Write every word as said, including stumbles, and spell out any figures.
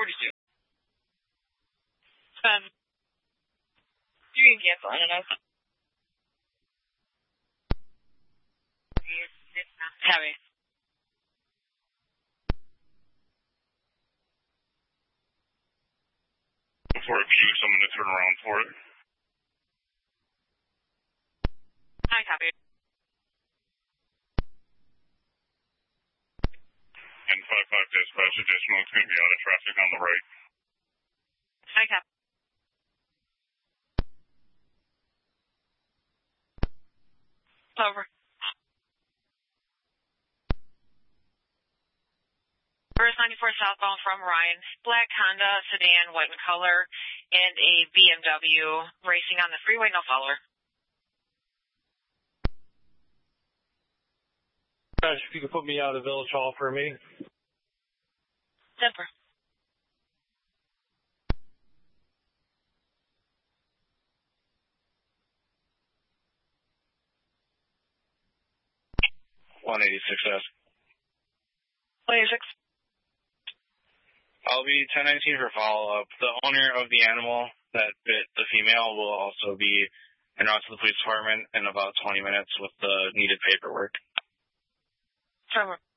forty-two. Um, you can cancel on us. Heavy. For it, you need someone to turn around for it. I copy. And five five dispatch, additional, it's going to be out of traffic on the right. I copy. Over. First ninety-four southbound from Ryan. Black Honda sedan, white in color, and a B M W racing on the freeway, no follower. Gosh, if you could put me out of Village Hall for me. Denver. one eighty-six S. one eighty-six. I'll be ten nineteen for follow-up. The owner of the animal that bit the female will also be en route to the police department in about twenty minutes with the needed paperwork. Over.